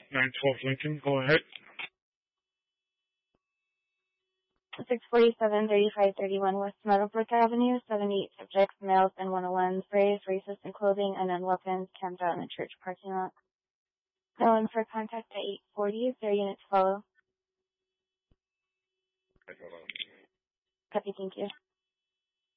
912 Lincoln, go ahead. 647 3531 West Meadowbrook Avenue, 78 subjects, males and 101s, raised, racist in clothing, and then weapons, camped out in a church parking lot. Calling for contact at 840. Is there a unit to follow? Hold on. Copy, thank you.